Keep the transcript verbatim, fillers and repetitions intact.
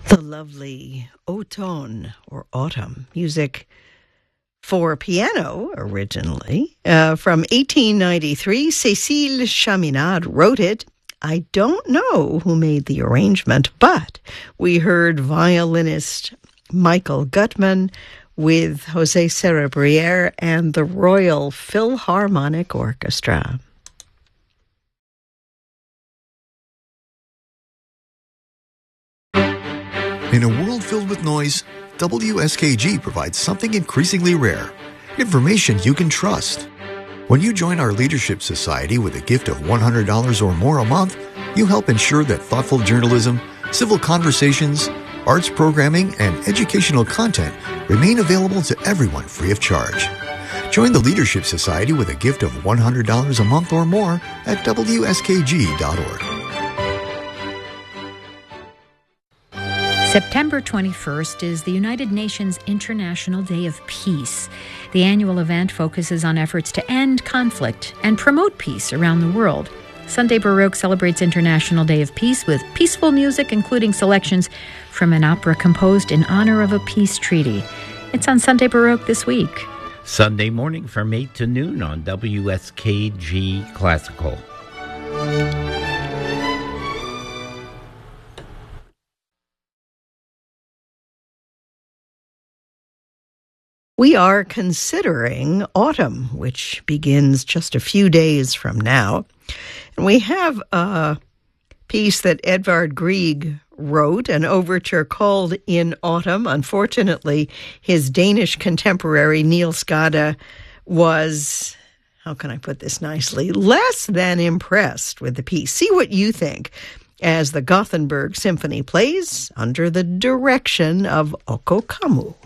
The lovely Automne, or Autumn, music for piano originally. Uh, from eighteen ninety-three, Cécile Chaminade wrote it. I don't know who made the arrangement, but we heard violinist Michael Gutman with José Cerebriere and the Royal Philharmonic Orchestra. In a world filled with noise, W S K G provides something increasingly rare: information you can trust. When you join our Leadership Society with a gift of one hundred dollars or more a month, you help ensure that thoughtful journalism, civil conversations, arts programming, and educational content remain available to everyone free of charge. Join the Leadership Society with a gift of one hundred dollars a month or more at W S K G dot org. September twenty-first is the United Nations International Day of Peace. The annual event focuses on efforts to end conflict and promote peace around the world. Sunday Baroque celebrates International Day of Peace with peaceful music, including selections from an opera composed in honor of a peace treaty. It's on Sunday Baroque this week. Sunday morning from eight to noon on W S K G Classical. We are considering autumn, which begins just a few days from now. And we have a piece that Edvard Grieg wrote, an overture called In Autumn. Unfortunately, his Danish contemporary Niels Gade was, how can I put this nicely, less than impressed with the piece. See what you think as the Gothenburg Symphony plays under the direction of Okko Kammu.